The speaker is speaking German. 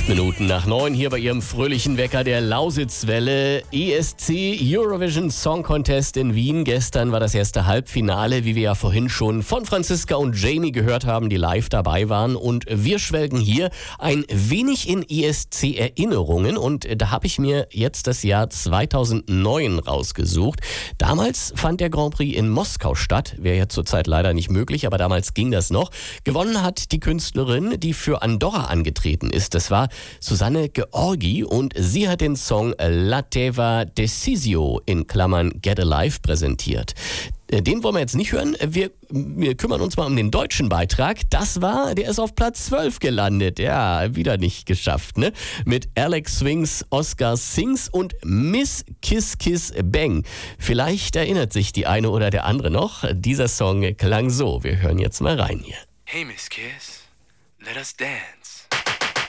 8 Minuten nach 9 hier bei Ihrem fröhlichen Wecker der Lausitzwelle. ESC Eurovision Song Contest in Wien. Gestern war das erste Halbfinale, wie wir ja vorhin schon von Franziska und Jamie gehört haben, die live dabei waren. Und wir schwelgen hier ein wenig in ESC-Erinnerungen. Und da habe ich mir jetzt das Jahr 2009 rausgesucht. Damals fand der Grand Prix in Moskau statt. Wäre ja zurzeit leider nicht möglich, aber damals ging das noch. Gewonnen hat die Künstlerin, die für Andorra angetreten ist. Das war Susanne Georgi und sie hat den Song La Teva Decisio in Klammern Get Alive präsentiert. Den wollen wir jetzt nicht hören. Wir kümmern uns mal um den deutschen Beitrag. Der ist auf Platz 12 gelandet. Ja, wieder nicht geschafft, ne? Mit Alex Swings, Oscar Sings und Miss Kiss Kiss Bang. Vielleicht erinnert sich die eine oder der andere noch. Dieser Song klang so. Wir hören jetzt mal rein hier. Hey Miss Kiss, let us dance.